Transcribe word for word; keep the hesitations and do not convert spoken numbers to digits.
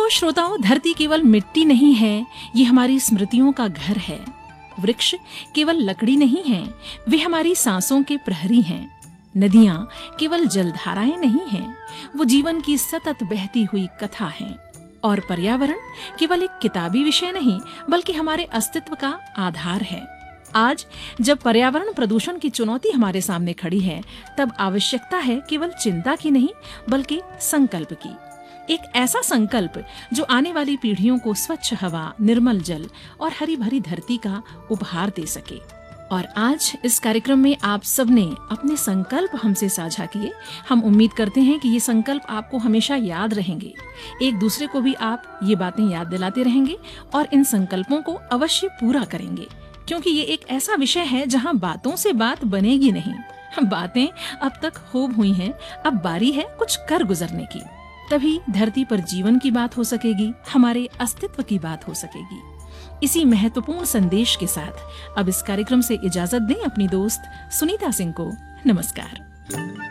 तो श्रोताओं, धरती केवल मिट्टी नहीं है, ये हमारी स्मृतियों का घर है। वृक्ष केवल लकड़ी नहीं है, वे हमारी सांसों के प्रहरी हैं। नदियां केवल जलधाराएं नहीं हैं, वो जीवन की सतत बहती हुई कथा हैं। और पर्यावरण केवल एक किताबी विषय नहीं, बल्कि हमारे अस्तित्व का आधार है। आज जब पर्यावरण प्रदूषण की चुनौती हमारे सामने खड़ी है, तब आवश्यकता है केवल चिंता की नहीं, बल्कि संकल्प की। एक ऐसा संकल्प जो आने वाली पीढ़ियों को स्वच्छ हवा, निर्मल जल और हरी भरी धरती का उपहार दे सके। और आज इस कार्यक्रम में आप सबने अपने संकल्प हमसे साझा किए। हम उम्मीद करते हैं कि ये संकल्प आपको हमेशा याद रहेंगे। एक दूसरे को भी आप ये बातें याद दिलाते रहेंगे और इन संकल्पों को अवश्य पूरा करेंगे, क्योंकि ये एक ऐसा विषय है जहां बातों से बात बनेगी नहीं। बातें अब तक खूब हुई हैं, अब बारी है कुछ कर गुजरने की। तभी धरती पर जीवन की बात हो सकेगी, हमारे अस्तित्व की बात हो सकेगी। इसी महत्वपूर्ण संदेश के साथ अब इस कार्यक्रम से इजाजत दें अपनी दोस्त सुनीता सिंह को। नमस्कार।